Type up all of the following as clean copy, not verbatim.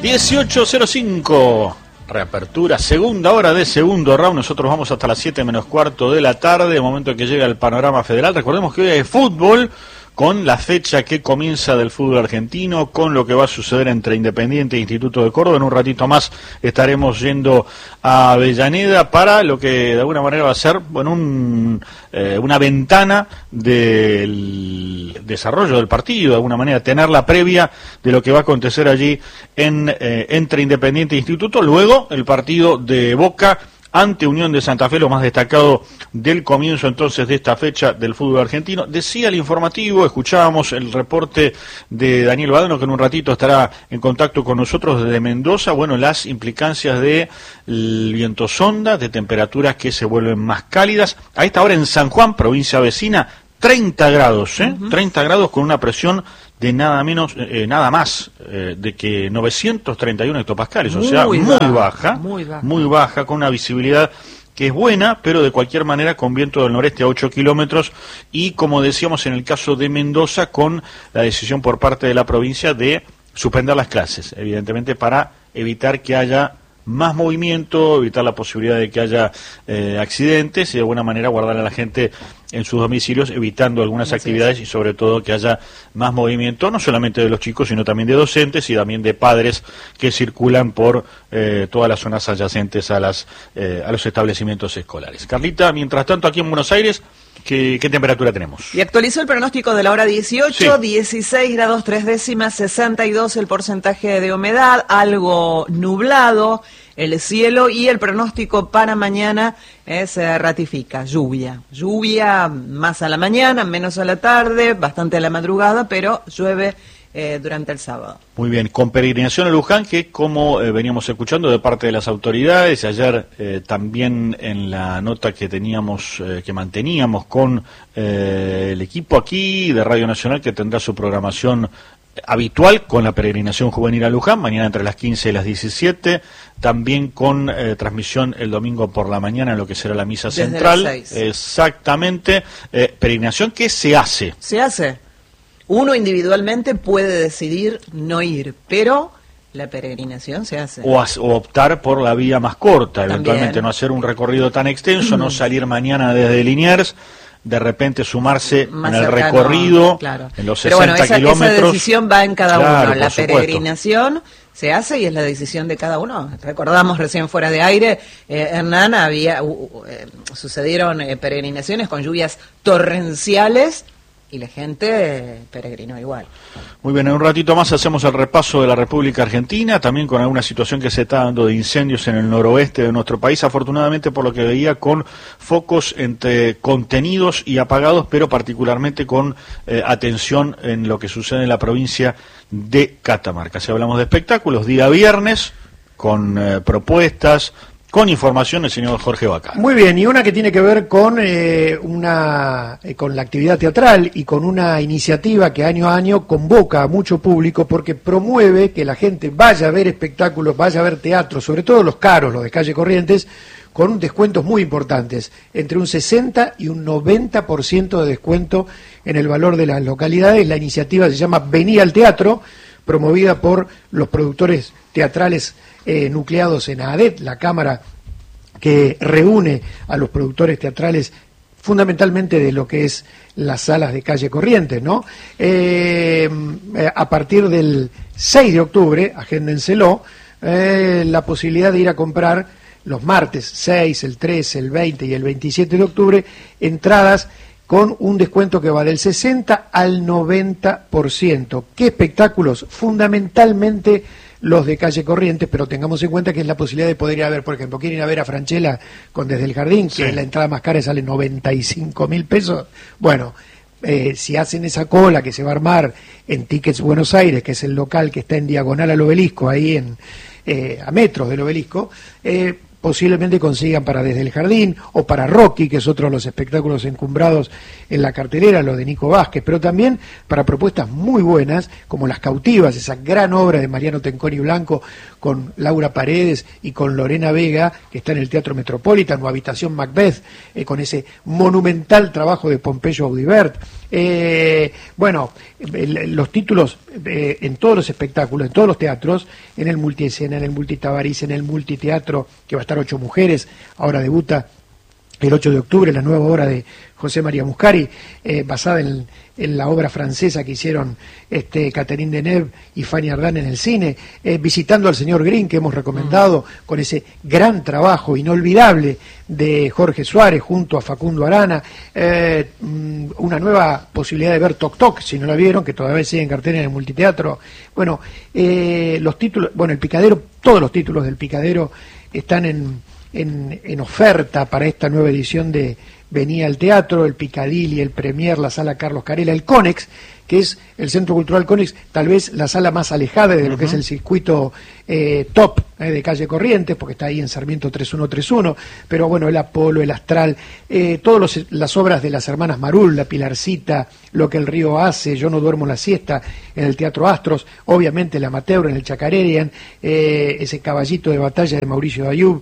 18:05, reapertura, segunda hora de segundo round. Nosotros vamos hasta las 7:15 de la tarde, momento en que llega el panorama federal. Recordemos que hoy hay fútbol, con la fecha que comienza del fútbol argentino, con lo que va a suceder entre Independiente e Instituto de Córdoba. En un ratito más estaremos yendo a Avellaneda para lo que de alguna manera va a ser, bueno, una ventana del desarrollo del partido, de alguna manera tener la previa de lo que va a acontecer allí entre Independiente e Instituto. Luego el partido de Boca ante Unión de Santa Fe, lo más destacado del comienzo entonces de esta fecha del fútbol argentino. Decía el informativo, escuchábamos el reporte de Daniel Badano, que en un ratito estará en contacto con nosotros desde Mendoza. Bueno, las implicancias del viento sonda, de temperaturas que se vuelven más cálidas. A esta hora en San Juan, provincia vecina, 30 grados, 30 grados con una presión de nada más de que 931 hectopascales, o sea, muy baja, con una visibilidad que es buena, pero de cualquier manera con viento del noreste a 8 kilómetros, y como decíamos en el caso de Mendoza, con la decisión por parte de la provincia de suspender las clases, evidentemente para evitar que haya más movimiento, evitar la posibilidad de que haya accidentes y de alguna manera guardar a la gente en sus domicilios, evitando algunas actividades y sobre todo que haya más movimiento, no solamente de los chicos, sino también de docentes y también de padres que circulan por todas las zonas adyacentes a los establecimientos escolares. Carlita, mientras tanto aquí en Buenos Aires, ¿qué temperatura tenemos? Y actualizó el pronóstico de la hora 18, sí. 16 grados 3 décimas, 62 el porcentaje de humedad, algo nublado el cielo, y el pronóstico para mañana se ratifica, lluvia más a la mañana, menos a la tarde, bastante a la madrugada, pero llueve durante el sábado. Muy bien, con peregrinación a Luján, que como veníamos escuchando de parte de las autoridades, ayer también en la nota que teníamos, que manteníamos con el equipo aquí de Radio Nacional, que tendrá su programación habitual con la peregrinación juvenil a Luján, mañana entre las 15 y las 17, también con transmisión el domingo por la mañana en lo que será la misa desde central. Las 6. Exactamente, peregrinación que se hace. Uno individualmente puede decidir no ir, pero la peregrinación se hace. O optar por la vía más corta, También. Eventualmente no hacer un recorrido tan extenso, no salir mañana desde Liniers, de repente sumarse más en el cercano, recorrido, claro. en los 60 Pero bueno, kilómetros. Esa decisión va en cada Claro, uno. La por supuesto. peregrinación se hace y es la decisión de cada uno. Recordamos recién fuera de aire, Hernán, sucedieron peregrinaciones con lluvias torrenciales y la gente peregrinó igual. Muy bien, en un ratito más hacemos el repaso de la República Argentina, también con alguna situación que se está dando de incendios en el noroeste de nuestro país, afortunadamente por lo que veía con focos entre contenidos y apagados, pero particularmente con atención en lo que sucede en la provincia de Catamarca. Si hablamos de espectáculos, día viernes, con propuestas, con información el señor Jorge Vaca. Muy bien, y una que tiene que ver con con la actividad teatral y con una iniciativa que año a año convoca a mucho público porque promueve que la gente vaya a ver espectáculos, vaya a ver teatro, sobre todo los caros, los de calle Corrientes, con descuentos muy importantes, entre un 60 y un 90% de descuento en el valor de las localidades. La iniciativa se llama Vení al Teatro, promovida por los productores teatrales nucleados en AADET, la cámara que reúne a los productores teatrales fundamentalmente de lo que es las salas de calle Corrientes, ¿no? A partir del 6 de octubre, agéndenselo, la posibilidad de ir a comprar los martes 6, el 13, el 20 y el 27 de octubre, entradas con un descuento que va del 60 al 90%. ¿Qué espectáculos? Fundamentalmente los de calle Corrientes, pero tengamos en cuenta que es la posibilidad de poder ir a ver, por ejemplo, quieren ir a ver a Franchella con Desde el Jardín, que la entrada más cara sale 95.000 pesos. Bueno, si hacen esa cola que se va a armar en Tickets Buenos Aires, que es el local que está en diagonal al Obelisco, ahí a metros del Obelisco, posiblemente consigan para Desde el Jardín o para Rocky, que es otro de los espectáculos encumbrados en la cartelera, lo de Nico Vázquez, pero también para propuestas muy buenas como Las Cautivas, esa gran obra de Mariano Tenconi Blanco con Laura Paredes y con Lorena Vega, que está en el Teatro Metropolitan, o Habitación Macbeth, con ese monumental trabajo de Pompeyo Audibert. Los títulos en todos los espectáculos, en todos los teatros, en el Multiescena, en el Multitabarís, en el Multiteatro, que va a estar 8 Mujeres, ahora debuta el 8 de octubre, la nueva obra de José María Muscari, basada en la obra francesa que hicieron Catherine Deneuve y Fanny Ardant en el cine, Visitando al señor Green, que hemos recomendado, con ese gran trabajo inolvidable de Jorge Suárez junto a Facundo Arana, una nueva posibilidad de ver Toc Toc, si no la vieron, que todavía sigue en cartelera en el Multiteatro. Los títulos, El Picadero, todos los títulos del Picadero están en oferta para esta nueva edición de Venía al Teatro, el Picadilly, el Premier, la Sala Carlos Carela, el Conex, que es el Centro Cultural Conex, tal vez la sala más alejada de lo que es el circuito top de Calle Corrientes, porque está ahí en Sarmiento 3131, pero bueno, el Apolo, el Astral, todas las obras de las hermanas Marul, La Pilarcita, Lo que el río hace, Yo no duermo la siesta, en el Teatro Astros, obviamente el Amateur en el Chacarerian, ese Caballito de batalla de Mauricio Dayub,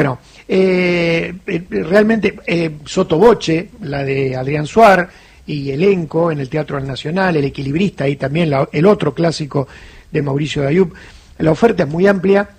realmente Sottovoce, la de Adrián Suar, y Elenco en el Teatro Nacional, El Equilibrista, ahí también el otro clásico de Mauricio Dayub. La oferta es muy amplia,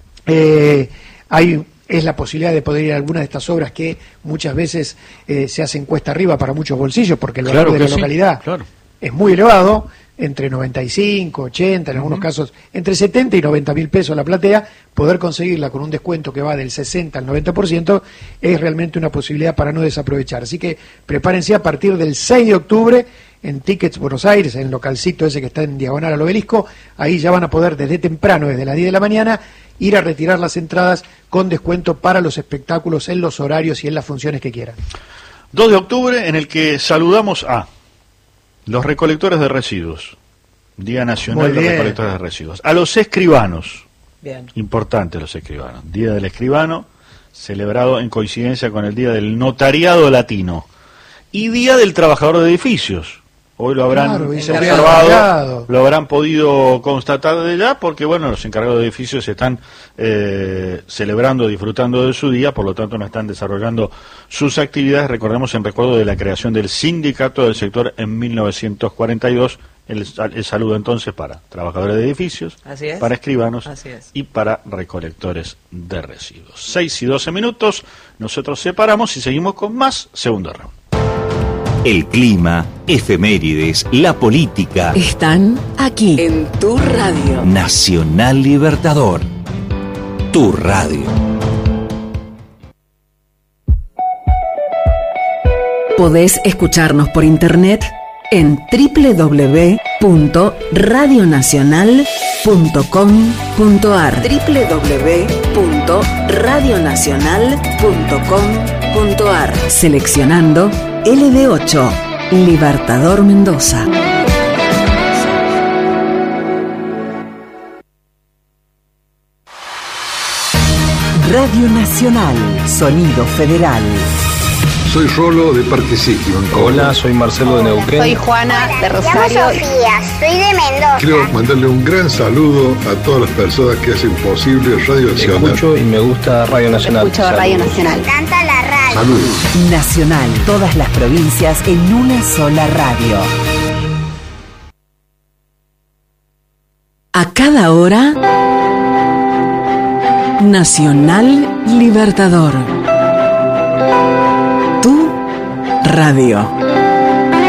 es la posibilidad de poder ir a alguna de estas obras que muchas veces se hacen cuesta arriba para muchos bolsillos, porque el valor de la localidad es muy elevado, entre 95, 80, en algunos casos entre 70 y 90 mil pesos la platea. Poder conseguirla con un descuento que va del 60 al 90% es realmente una posibilidad para no desaprovechar. Así que prepárense a partir del 6 de octubre en Tickets Buenos Aires, en el localcito ese que está en diagonal al Obelisco. Ahí ya van a poder desde temprano, desde las 10 de la mañana, ir a retirar las entradas con descuento para los espectáculos en los horarios y en las funciones que quieran. 2 de octubre, en el que saludamos a los recolectores de residuos, Día Nacional de los Recolectores de Residuos, a los escribanos, importante los escribanos, Día del Escribano, celebrado en coincidencia con el Día del Notariado Latino, y Día del Trabajador de Edificios. Hoy lo habrán observado, lo habrán podido constatar de ya, porque los encargados de edificios están celebrando, disfrutando de su día, por lo tanto no están desarrollando sus actividades. Recordemos, en recuerdo de la creación del sindicato del sector en 1942, el saludo entonces para trabajadores de edificios, para escribanos y para recolectores de residuos. 6:12, nosotros separamos y seguimos con más Segundo Round. El clima, efemérides, la política. Están aquí en tu radio. Nacional Libertador. Tu radio. Podés escucharnos por internet en www.radionacional.com.ar www.radionacional.com.ar Seleccionando LB8, Libertador Mendoza. Radio Nacional, Sonido Federal. Soy Rolo de Parque City, Banco. Hola, soy Marcelo de Neuquén. Soy Juana de Rosario. Me llamo Sofía, soy de Mendoza. Quiero mandarle un gran saludo a todas las personas que hacen posible Radio Nacional. Escucho y me gusta Radio Nacional. Escucho Radio Nacional. Canta la radio. Saludos. Nacional, todas las provincias en una sola radio. A cada hora, Nacional Libertador. Tu radio.